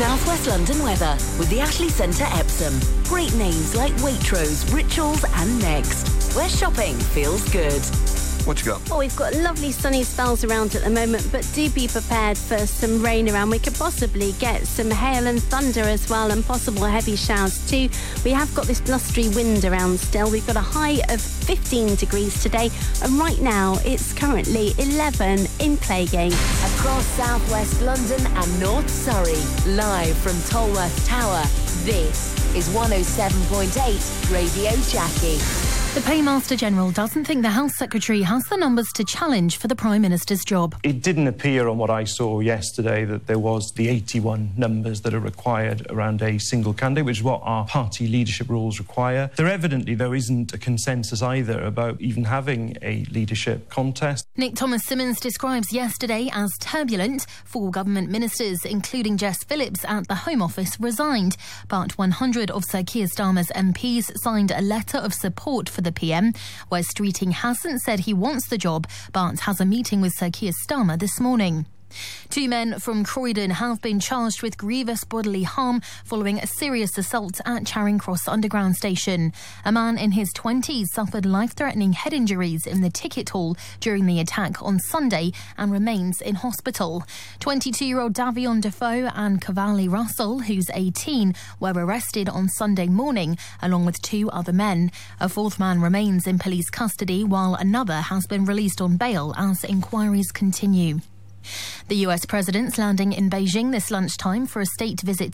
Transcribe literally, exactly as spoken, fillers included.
South West London weather with the Ashley Centre Epsom. Great names like Waitrose, Rituals and Next, where shopping feels good. What you got? Well, we've got lovely sunny spells around at the moment, but do be prepared for some rain around. We could possibly get some hail and thunder as well, and possible heavy showers too. We have got this blustery wind around still. We've got a high of fifteen degrees today, and right now it's currently eleven in Playgate. Across South West London and North Surrey, live from Tolworth Tower, this is one oh seven point eight Radio Jackie. The Paymaster General doesn't think the Health Secretary has the numbers to challenge for the Prime Minister's job. It didn't appear on what I saw yesterday that there was the eighty-one numbers that are required around a single candidate, which is what our party leadership rules require. There evidently, though, isn't a consensus either about even having a leadership contest. Nick Thomas-Symonds describes yesterday as turbulent. Four government ministers, including Jess Phillips at the Home Office, resigned. But one hundred of Sir Keir Starmer's M Ps signed a letter of support for the P M. Wes Streeting hasn't said he wants the job, but has a meeting with Sir Keir Starmer this morning. Two men from Croydon have been charged with grievous bodily harm following a serious assault at Charing Cross Underground Station. A man in his twenties suffered life-threatening head injuries in the ticket hall during the attack on Sunday and remains in hospital. twenty-two-year-old Davion Defoe and Cavalli Russell, who's eighteen, were arrested on Sunday morning along with two other men. A fourth man remains in police custody while another has been released on bail as inquiries continue. The U S president's landing in Beijing this lunchtime for a state visit